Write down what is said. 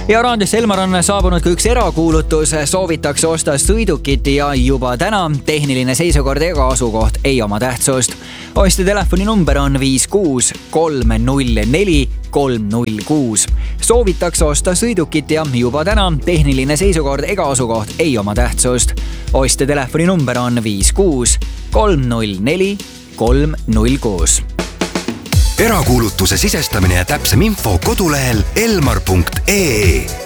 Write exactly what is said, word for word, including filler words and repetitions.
ja raadiosse Elmar on saabunud ka üks erakuulutus. Soovitakse osta sõidukit ja juba täna tehniline seisukord ega asukoht ei oma tähtsust. Ostja telefoninumber on viis kuus kolm null neli kolm null kuus. Soovitakse osta sõidukit ja juba täna tehniline seisukord ega asukoht ei oma tähtsust. Ostja telefoninumber on viis kuus kolm null neli kolm null kuus. Erakuulutuse sisestamine ja täpsem info kodulehel elmar punkt ee.